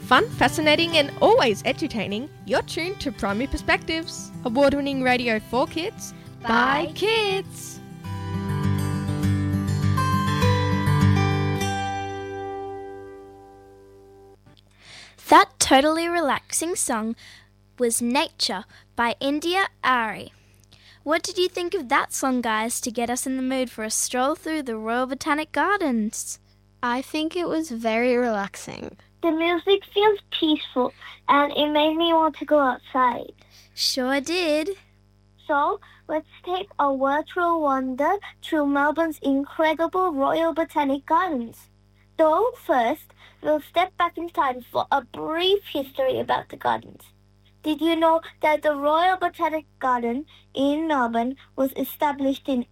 Fun, fascinating and always entertaining, you're tuned to Primary Perspectives, award-winning radio for kids, by kids. That totally relaxing song was Nature by India Ari. What did you think of that song, guys, to get us in the mood for a stroll through the Royal Botanic Gardens? I think it was very relaxing. The music feels peaceful and it made me want to go outside. Sure did. So, let's take a virtual wander through Melbourne's incredible Royal Botanic Gardens. Though first, we'll step back in time for a brief history about the gardens. Did you know that the Royal Botanic Garden in Melbourne was established in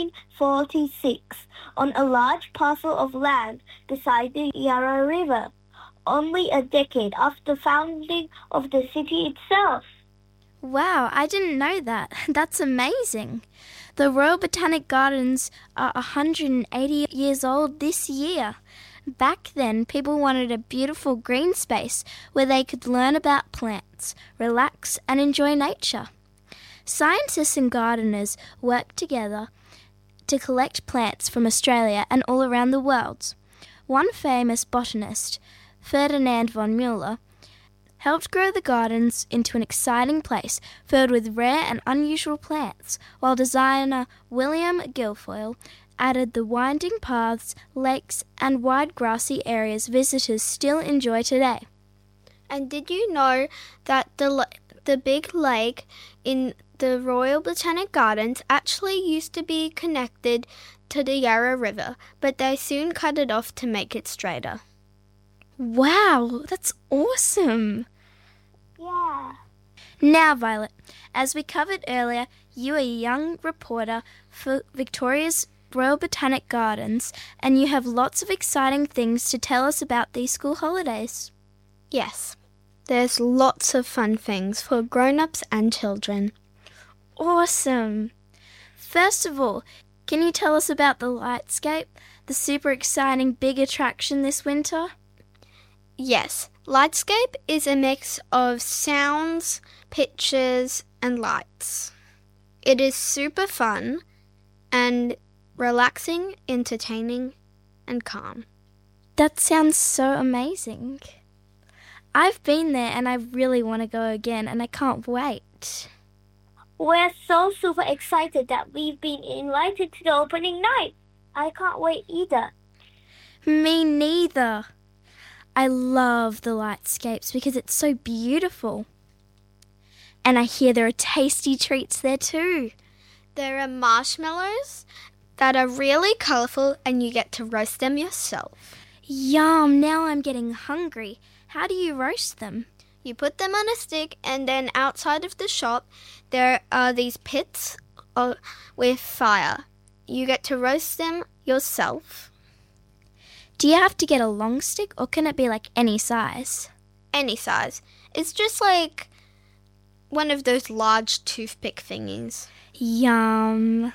1846 on a large parcel of land beside the Yarra River, only a decade after the founding of the city itself? Wow, I didn't know that. That's amazing. The Royal Botanic Gardens are 180 years old this year. Back then, people wanted a beautiful green space where they could learn about plants, relax, and enjoy nature. Scientists and gardeners worked together to collect plants from Australia and all around the world. One famous botanist, Ferdinand von Mueller, helped grow the gardens into an exciting place filled with rare and unusual plants, while designer William Guilfoyle added the winding paths, lakes, and wide grassy areas visitors still enjoy today. And did you know that the big lake in the Royal Botanic Gardens actually used to be connected to the Yarra River, but they soon cut it off to make it straighter? Wow, that's awesome! Yeah. Now, Violet, as we covered earlier, you are a young reporter for Victoria's Royal Botanic Gardens, and you have lots of exciting things to tell us about these school holidays. Yes, there's lots of fun things for grown-ups and children. Awesome! First of all, can you tell us about the Lightscape, the super exciting big attraction this winter? Yes, Lightscape is a mix of sounds, pictures, and lights. It is super fun and relaxing, entertaining, and calm. That sounds so amazing. I've been there and I really want to go again and I can't wait. We're so super excited that we've been invited to the opening night. I can't wait either. Me neither. I love the Lightscapes because it's so beautiful. And I hear there are tasty treats there too. There are marshmallows that are really colourful and you get to roast them yourself. Yum, now I'm getting hungry. How do you roast them? You put them on a stick and then outside of the shop there are these pits with fire. You get to roast them yourself. Do you have to get a long stick or can it be like any size? Any size. It's just like one of those large toothpick thingies. Yum.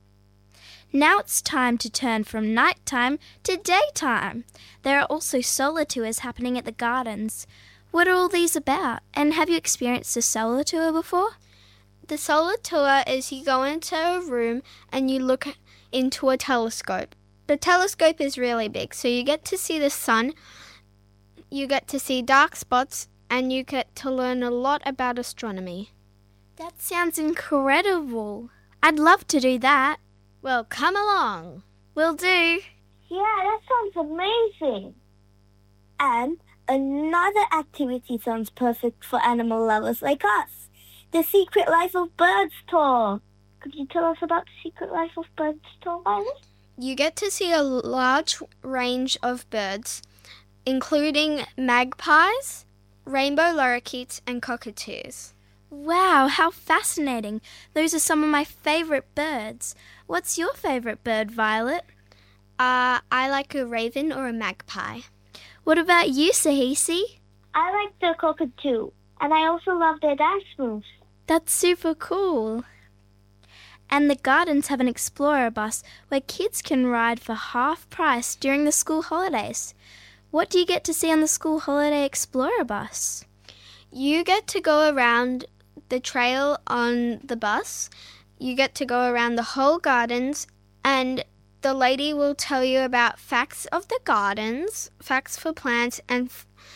Now it's time to turn from nighttime to daytime. There are also solar tours happening at the gardens. What are all these about? And have you experienced a solar tour before? The solar tour is you go into a room and you look into a telescope. The telescope is really big, so you get to see the sun, you get to see dark spots, and you get to learn a lot about astronomy. That sounds incredible. I'd love to do that. Well, come along. Will do. Yeah, that sounds amazing. And another activity sounds perfect for animal lovers like us. The Secret Life of Birds tour. Could you tell us about the Secret Life of Birds tour, Violet? You get to see a large range of birds, including magpies, rainbow lorikeets, and cockatoos. Wow, how fascinating. Those are some of my favourite birds. What's your favourite bird, Violet? I like a raven or a magpie. What about you, Sahisi? I like the cockatoo, and I also love their dance moves. That's super cool. And the gardens have an explorer bus where kids can ride for half price during the school holidays. What do you get to see on the School Holiday Explorer bus? You get to go around the trail on the bus. You get to go around the whole gardens, and the lady will tell you about facts of the gardens, facts for plants, and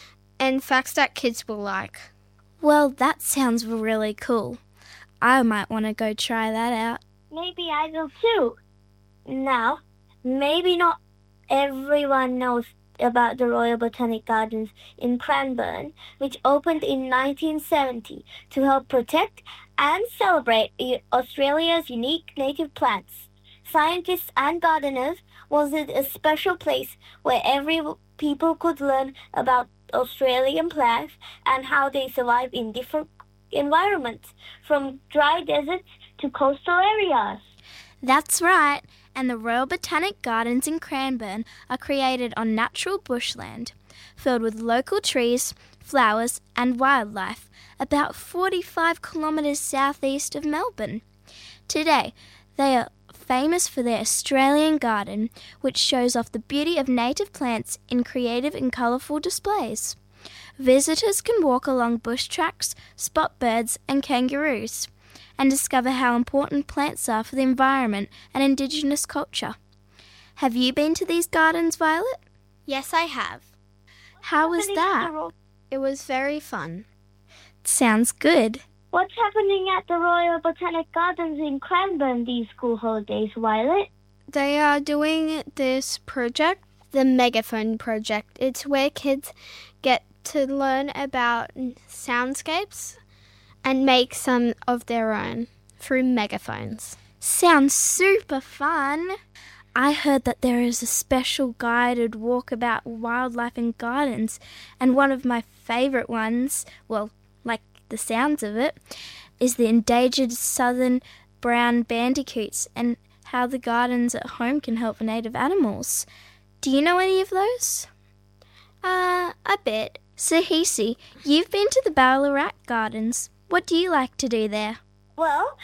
facts that kids will like. Well, that sounds really cool. I might want to go try that out. Maybe I will too. Now, maybe not everyone knows about the Royal Botanic Gardens in Cranbourne, which opened in 1970 to help protect and celebrate Australia's unique native plants. Scientists and gardeners wanted a special place where every people could learn about Australian plants and how they survive in different environments, from dry deserts to coastal areas. That's right, and the Royal Botanic Gardens in Cranbourne are created on natural bushland, filled with local trees, flowers and wildlife, about 45 kilometres southeast of Melbourne. Today, they are famous for their Australian garden, which shows off the beauty of native plants in creative and colourful displays. Visitors can walk along bush tracks, spot birds and kangaroos, and discover how important plants are for the environment and Indigenous culture. Have you been to these gardens, Violet? Yes, I have. How was that? It was very fun. Sounds good. What's happening at the Royal Botanic Gardens in Cranbourne these school holidays, Violet? They are doing this project, the Megaphone Project. It's where kids get to learn about soundscapes and make some of their own through megaphones. Sounds super fun. I heard that there is a special guided walk about wildlife and gardens, and one of my favourite ones, well, like the sounds of it, is the endangered southern brown bandicoots and how the gardens at home can help native animals. Do you know any of those? A bit. Sahisi, you've been to the Ballarat Gardens. What do you like to do there? Well,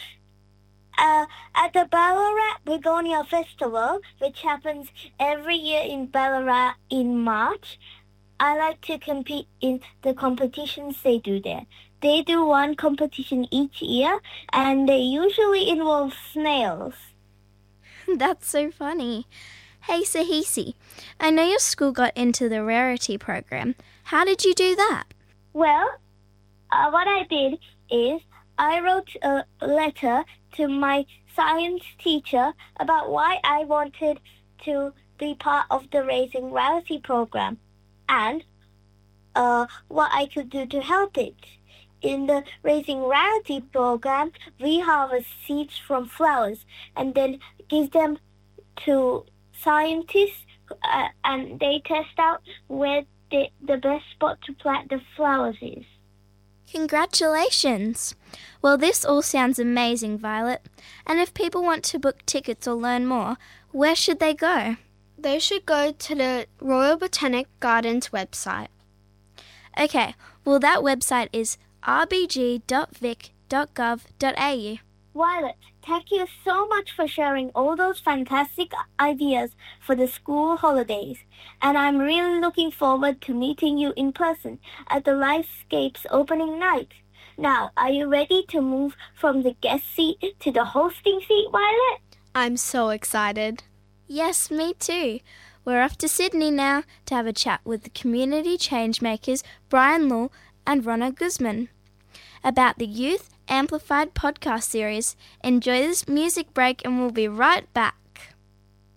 at the Ballarat Begonia Festival, which happens every year in Ballarat in March, I like to compete in the competitions they do there. They do one competition each year, and they usually involve snails. That's so funny. Hey, Sahisi, I know your school got into the Rarity program. How did you do that? Well, what I did is I wrote a letter to my science teacher about why I wanted to be part of the Raising Rarity program and what I could do to help it. In the Raising Rarity program, we harvest seeds from flowers and then give them to scientists and they test out where the best spot to plant the flowers is. Congratulations! Well, this all sounds amazing, Violet. And if people want to book tickets or learn more, where should they go? They should go to the Royal Botanic Gardens website. Okay, well that website is rbg.vic.gov.au. Violet, thank you so much for sharing all those fantastic ideas for the school holidays. And I'm really looking forward to meeting you in person at the Lifescapes opening night. Now, are you ready to move from the guest seat to the hosting seat, Violet? I'm so excited. Yes, me too. We're off to Sydney now to have a chat with the community changemakers Brian Law and Ronna Guzman about the Youth Amplified podcast series. Enjoy this music break and we'll be right back.